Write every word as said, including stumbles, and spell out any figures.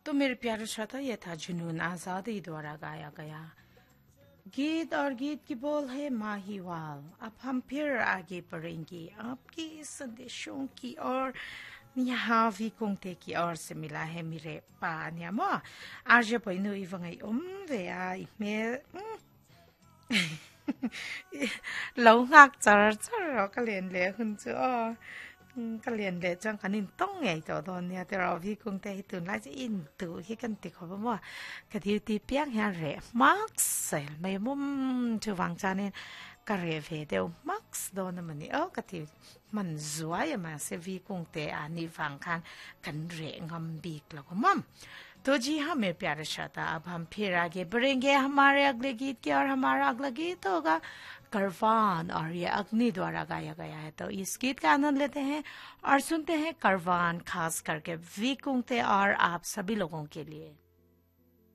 तो मेरे प्यारे श्रोता, ये था जुनून आज़ादी द्वारा गाया गया गीत। और गीत की बोल है माहीवाल। अब हम फिर आगे बढ़ेंगे आपके संदेशों की ओर। यहाँ विकुंगते की ओर से मिला है मेरे पान्यामो आर्य पैनु इवंgai उम वे आई मे lau ngak char char ka len le hun chu o ka len le chang kanin tong ngai to don ya te ra vi kung te tu la chi in tu hi kan ti kho ba mo ka ti ti piang ha re max sel mai mum chu wang cha ne ka re ve de max do na mani o ka ti man zua ya ma se vi kung te ani wang khan kan re ngam bik la ko mom। तो जी हाँ मेरे प्यारे श्रोता, अब हम फिर आगे बढ़ेंगे हमारे अगले गीत की। और हमारा अगला गीत होगा करवान, और ये अग्नि द्वारा गाया गया है। तो इस गीत का आनंद लेते हैं और सुनते हैं करवान, खास करके वी कुंगते और आप सभी लोगों के लिए।